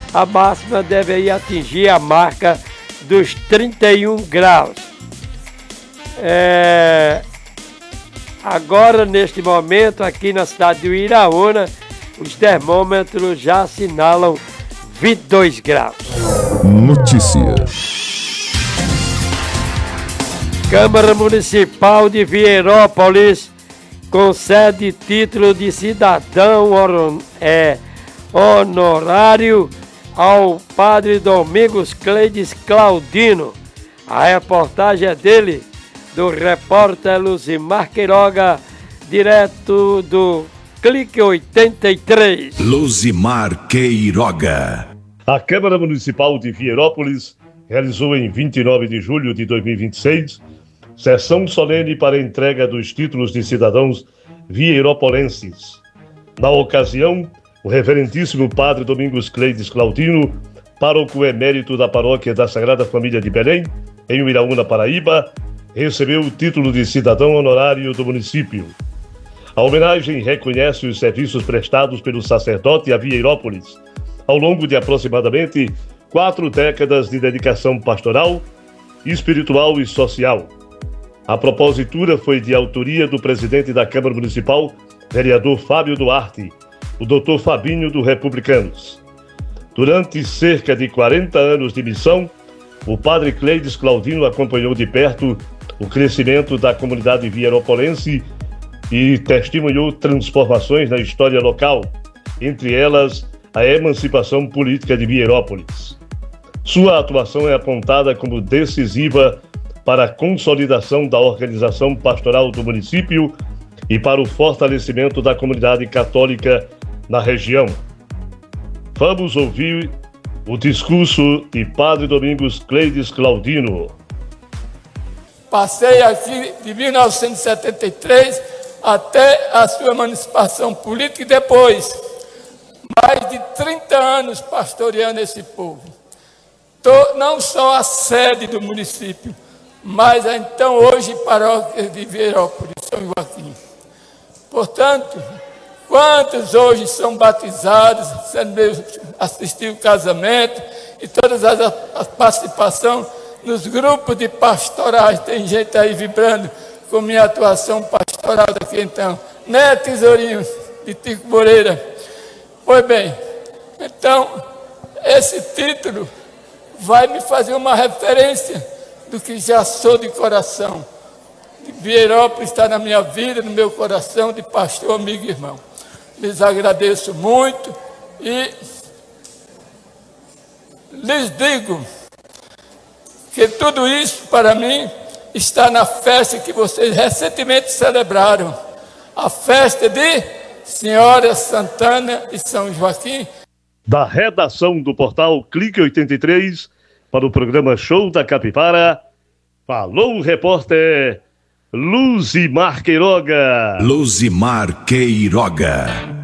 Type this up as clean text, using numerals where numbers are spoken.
a máxima deve aí atingir a marca dos 31 graus. Agora, neste momento, aqui na cidade de Uiraúna, os termômetros já assinalam 22 graus. Notícias. Câmara Municipal de Vieirópolis concede título de cidadão honorário ao padre Domingos Cleides Claudino. A reportagem é dele, do repórter Luzimar Queiroga, direto do Clique 83. Luzimar Queiroga. A Câmara Municipal de Vieirópolis realizou em 29 de julho de 2026 sessão solene para a entrega dos títulos de cidadãos vieiropolenses. Na ocasião, o reverendíssimo padre Domingos Cleides Claudino, pároco emérito da paróquia da Sagrada Família de Belém, em Uiraúna, Paraíba, recebeu o título de cidadão honorário do município. A homenagem reconhece os serviços prestados pelo sacerdote a Vieirópolis, ao longo de aproximadamente 4 décadas de dedicação pastoral, espiritual e social. A propositura foi de autoria do presidente da Câmara Municipal, vereador Fábio Duarte, o doutor Fabinho do Republicanos. Durante cerca de 40 anos de missão, o padre Cleides Claudino acompanhou de perto o crescimento da comunidade vieiropolense e testemunhou transformações na história local, entre elas a emancipação política de Vieirópolis. Sua atuação é apontada como decisiva para a consolidação da organização pastoral do município e para o fortalecimento da comunidade católica na região. Vamos ouvir o discurso de Padre Domingos Cleides Claudino. Passei aqui de 1973 até a sua emancipação política e depois, mais de 30 anos pastoreando esse povo. Não só a sede do município, mas a então hoje paróquia de Vieirópolis, São Joaquim. Portanto, quantos hoje são batizados, assistir o casamento e todas as participação nos grupos de pastorais, tem gente aí vibrando com minha atuação pastoral daqui então, né, tesourinho de Tico Moreira? Pois bem, então, esse título vai me fazer uma referência do que já sou de coração. Vieirópolis está na minha vida, no meu coração, de pastor, amigo e irmão. Lhes agradeço muito e lhes digo que tudo isso, para mim, está na festa que vocês recentemente celebraram, a festa de Senhora Santana e São Joaquim. Da redação do portal Clique 83, para o programa Show da Capivara, falou o repórter Luzimar Queiroga. Luzimar Queiroga.